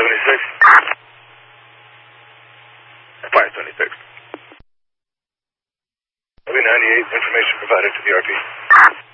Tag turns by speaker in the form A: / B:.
A: 576. 576. LB 98, information provided to the RP.